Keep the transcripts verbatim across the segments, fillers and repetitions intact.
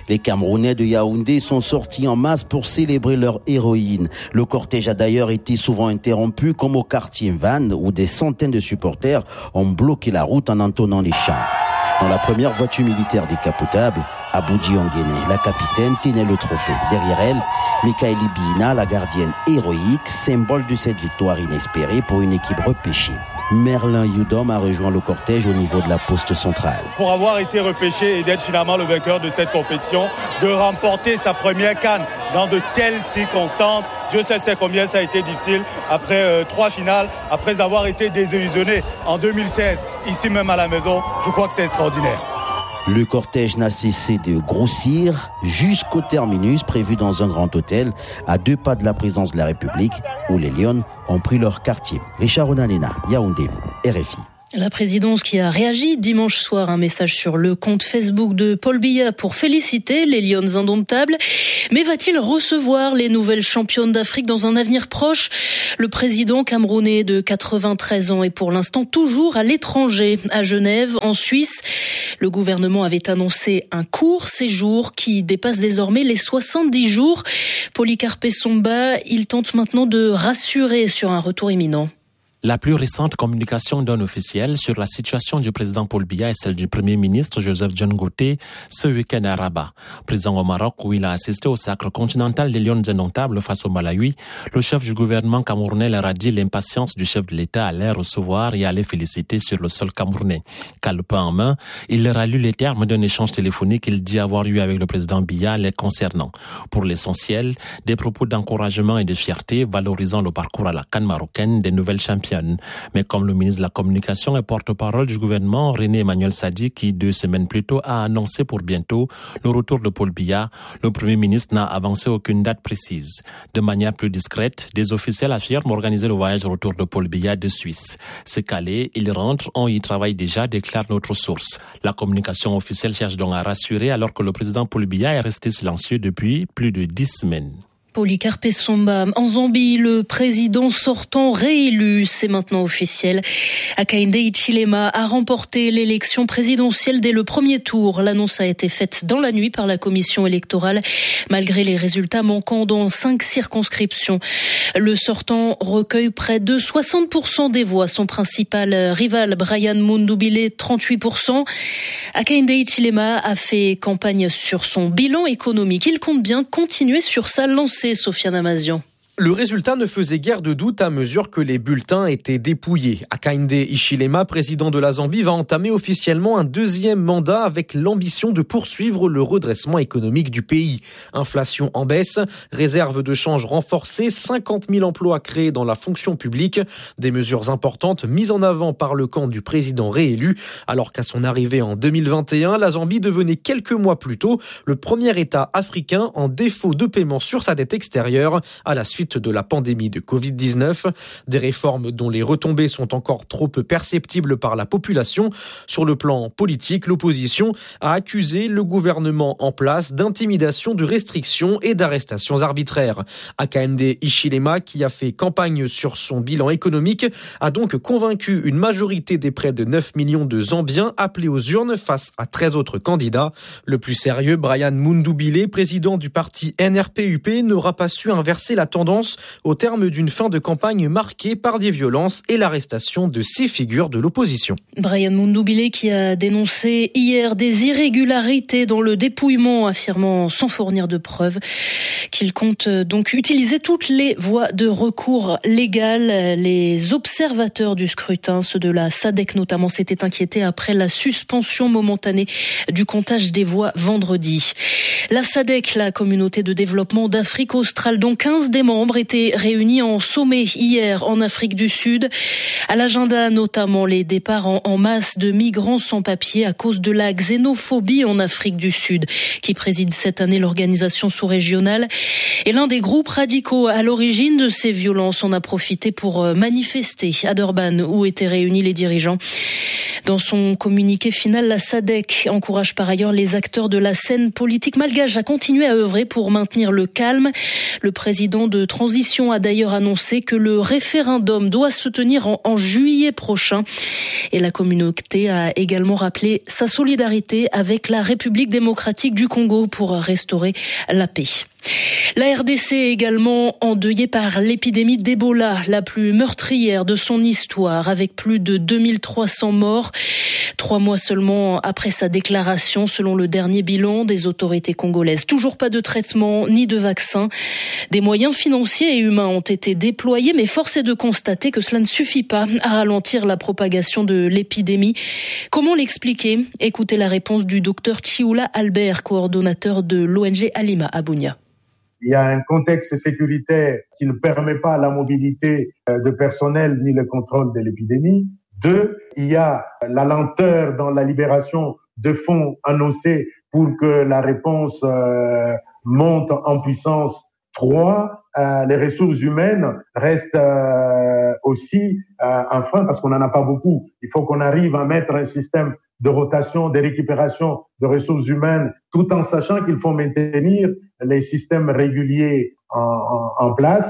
Les Camerounais de Yaoundé sont sortis en masse pour célébrer leur héroïne. Le cortège a d'ailleurs été souvent interrompu, comme au quartier Vannes, où des centaines de supporters ont bloqué la route en entonnant les chants. Dans la première voiture militaire décapotable, Aboudi Onguéné, la capitaine, tenait le trophée. Derrière elle, Mikaeli Bina, la gardienne héroïque, symbole de cette victoire inespérée pour une équipe repêchée. Merlin Yudom a rejoint le cortège au niveau de la poste centrale. Pour avoir été repêché et d'être finalement le vainqueur de cette compétition, de remporter sa première CAN dans de telles circonstances, Dieu sait combien ça a été difficile après euh, trois finales, après avoir été désillusionné en deux mille seize, ici même à la maison, je crois que c'est extraordinaire. Le cortège n'a cessé de grossir jusqu'au terminus prévu dans un grand hôtel à deux pas de la présidence de la République où les Lions ont pris leur quartier. Richard Onanena, Yaoundé, R F I. La présidence qui a réagi dimanche soir, un message sur le compte Facebook de Paul Biya pour féliciter les Lions indomptables. Mais va-t-il recevoir les nouvelles championnes d'Afrique dans un avenir proche ? Le président camerounais de quatre-vingt-treize ans est pour l'instant toujours à l'étranger, à Genève, en Suisse. Le gouvernement avait annoncé un court séjour qui dépasse désormais les soixante-dix jours. Polycarpe Somba, il tente maintenant de rassurer sur un retour imminent. La plus récente communication d'un officiel sur la situation du président Paul Biya est celle du Premier ministre Joseph John Gauthier ce week-end à Rabat. Présent au Maroc où il a assisté au sacre continental des Lions indomptables face au Malawi, le chef du gouvernement camerounais leur a dit l'impatience du chef de l'État à les recevoir et à les féliciter sur le sol camerounais. Calepin en main, il leur a lu les termes d'un échange téléphonique qu'il dit avoir eu avec le président Biya les concernant. Pour l'essentiel, des propos d'encouragement et de fierté valorisant le parcours à la CAN marocaine des nouvelles championnes. Mais comme le ministre de la Communication et porte-parole du gouvernement, René Emmanuel Sadi, qui deux semaines plus tôt a annoncé pour bientôt le retour de Paul Biya, le Premier ministre n'a avancé aucune date précise. De manière plus discrète, des officiels affirment organiser le voyage de retour de Paul Biya de Suisse. C'est calé, il rentre, on y travaille déjà, déclare notre source. La communication officielle cherche donc à rassurer alors que le président Paul Biya est resté silencieux depuis plus de dix semaines. Polycarpe Somba. En Zambie, le président sortant réélu, c'est maintenant officiel. Hakainde Hichilema a remporté l'élection présidentielle dès le premier tour. L'annonce a été faite dans la nuit par la commission électorale, malgré les résultats manquants dans cinq circonscriptions. Le sortant recueille près de soixante pour cent des voix. Son principal rival, Brian Mundubile, trente-huit pour cent. Hakainde Hichilema a fait campagne sur son bilan économique. Il compte bien continuer sur sa lancée. Sofiane Amazian. Le résultat ne faisait guère de doute à mesure que les bulletins étaient dépouillés. Hakainde Hichilema, président de la Zambie, va entamer officiellement un deuxième mandat avec l'ambition de poursuivre le redressement économique du pays. Inflation en baisse, réserve de change renforcée, cinquante mille emplois créés dans la fonction publique, des mesures importantes mises en avant par le camp du président réélu, alors qu'à son arrivée en deux mille vingt et un, la Zambie devenait quelques mois plus tôt le premier État africain en défaut de paiement sur sa dette extérieure à la suite de la pandémie de covid dix-neuf, des réformes dont les retombées sont encore trop peu perceptibles par la population. Sur le plan politique, l'opposition a accusé le gouvernement en place d'intimidation, de restrictions et d'arrestations arbitraires. Hakainde Hichilema, qui a fait campagne sur son bilan économique, a donc convaincu une majorité des près de neuf millions de Zambiens appelés aux urnes face à treize autres candidats. Le plus sérieux, Brian Mundubile, président du parti N R P U P, n'aura pas su inverser la tendance au terme d'une fin de campagne marquée par des violences et l'arrestation de six figures de l'opposition. Brian Mundubile qui a dénoncé hier des irrégularités dans le dépouillement, affirmant sans fournir de preuves qu'il compte donc utiliser toutes les voies de recours légales. Les observateurs du scrutin, ceux de la S A D C notamment, s'étaient inquiétés après la suspension momentanée du comptage des voix vendredi. La S A D C, la communauté de développement d'Afrique australe, dont quinze des membres étaient réunis en sommet hier en Afrique du Sud. À l'agenda, notamment les départs en, en masse de migrants sans papier à cause de la xénophobie en Afrique du Sud, qui préside cette année l'organisation sous-régionale. Et l'un des groupes radicaux à l'origine de ces violences en a profité pour manifester à Durban, où étaient réunis les dirigeants. Dans son communiqué final, la S A D C encourage par ailleurs les acteurs de la scène politique malgache à continuer à œuvrer pour maintenir le calme. Le président de Transition a d'ailleurs annoncé que le référendum doit se tenir en, en juillet prochain. Et la communauté a également rappelé sa solidarité avec la République démocratique du Congo pour restaurer la paix. La R D C est également endeuillée par l'épidémie d'Ebola, la plus meurtrière de son histoire, avec plus de deux mille trois cents morts. Trois mois seulement après sa déclaration, selon le dernier bilan des autorités congolaises. Toujours pas de traitement ni de vaccin. Des moyens financiers et humains ont été déployés, mais force est de constater que cela ne suffit pas à ralentir la propagation de l'épidémie. Comment l'expliquer ? Écoutez la réponse du docteur Chioula Albert, coordonnateur de l'O N G Alima à Bunia. Il y a un contexte sécuritaire qui ne permet pas la mobilité de personnel ni le contrôle de l'épidémie. Deux, il y a la lenteur dans la libération de fonds annoncés pour que la réponse euh, monte en puissance. Trois, euh, les ressources humaines restent euh, aussi euh, un frein parce qu'on n'en a pas beaucoup. Il faut qu'on arrive à mettre un système de rotation, de récupération de ressources humaines, tout en sachant qu'il faut maintenir les systèmes réguliers en, en, en place.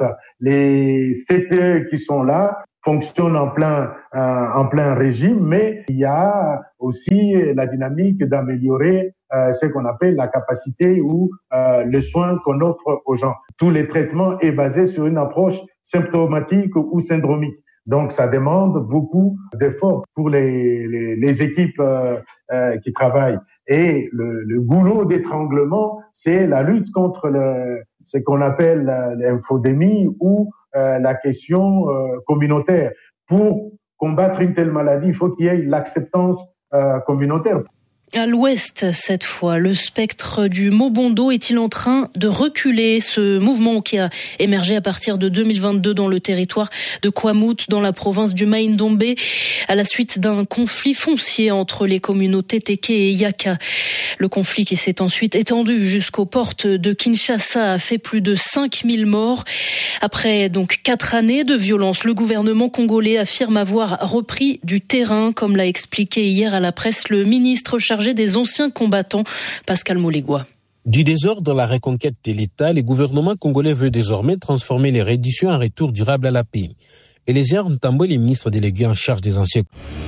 Les C T E qui sont là fonctionnent en plein, euh, en plein régime, mais il y a aussi la dynamique d'améliorer euh, ce qu'on appelle la capacité ou euh, le soin qu'on offre aux gens. Tous les traitements est basé sur une approche symptomatique ou syndromique. Donc, ça demande beaucoup d'efforts pour les, les, les équipes euh, euh, qui travaillent. Et le, le goulot d'étranglement, c'est la lutte contre le, ce qu'on appelle l'infodémie ou euh, la question euh, communautaire. Pour combattre une telle maladie, il faut qu'il y ait l'acceptance euh, communautaire. À l'ouest, cette fois, le spectre du Mobondo est-il en train de reculer ? Ce mouvement qui a émergé à partir de deux mille vingt-deux dans le territoire de Kwamut, dans la province du Maïndombe, à la suite d'un conflit foncier entre les communautés Teke et Yaka. Le conflit qui s'est ensuite étendu jusqu'aux portes de Kinshasa a fait plus de cinq mille morts. Après donc quatre années de violence, le gouvernement congolais affirme avoir repris du terrain, comme l'a expliqué hier à la presse le ministre chargé des anciens combattants, Pascal Molegua. Du désordre dans la reconquête de l'État, le gouvernement congolais veut désormais transformer les redditions en retour durable à la paix. Eliezer Ntambo, le ministre délégué en charge des anciens